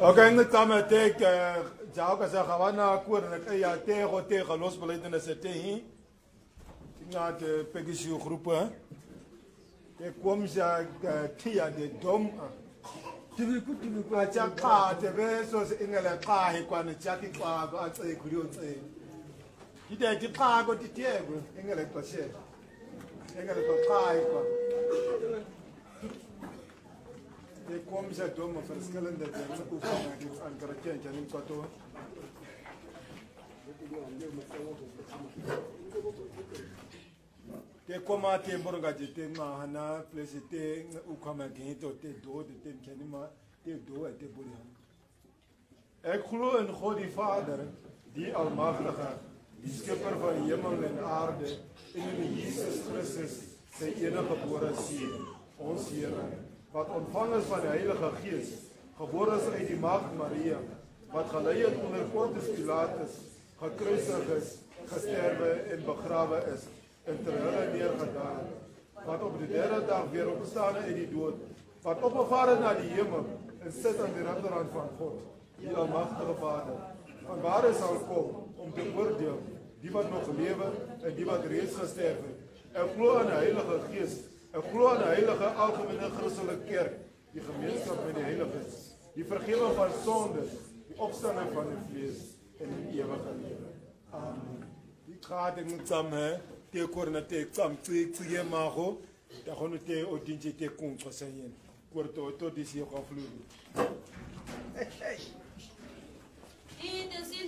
Okay, ngitama tek jauka sa kawana kuer na kaya te los beleid na se te hi. Tinga te pegisi groepe. Te kom sa tia de dom. Tilu ku acha ka te be so se ingela ka hi kwa ni chaki kwa go atse kurio tse. Kite ti ka go ti te go ingela ko se. Ingela ko ka hi kwa. Te kom sa dom verschillende dinge ook aan karakter en in kwato. Te koma te borga te ma hana place te ukama gito te do te kenima te do te burihan. Ik geloof in God die Vader, die almachtige, die schepper van hemel en aarde, en in Jesus Christus, sy enige gebore seun, ons Here, wat ontvang is van die Heilige Gees, gebore is uit die maagd Maria, wat gelei het onder Pontius Pilatus, gekruisig is, gesterwe en begrawe is, en ter hulle neergedaal, wat op die derde dag weer opgestaan uit die dood, wat opgevaar het na die hemel, en sit aan die regterhand van God, die almagtige Vader, vanwaar hy sal kom, om te oordeel, die wat nog lewe, en die wat reeds gesterf het. Ek glo aan die Heilige Gees, ek glo aan die heilige algemene Christelike kerk, die gemeenskap met die heiliges, die vergifnis van sondes, die opstanding van die vlees en die ewige lewe. Amen. Die gade ngitsame te korna te tsam tsie mago, da gono te odinje te kontra sayen. Korto to disi go flulu. It is